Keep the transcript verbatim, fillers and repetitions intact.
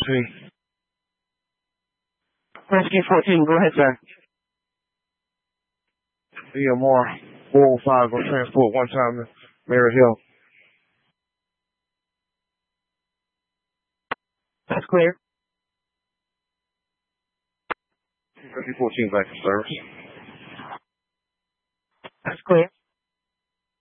three. Rescue fourteen, go ahead, sir. E M R four oh five, go transport one time to Mary Hill. That's clear. Rescue fourteen back to service. That's clear.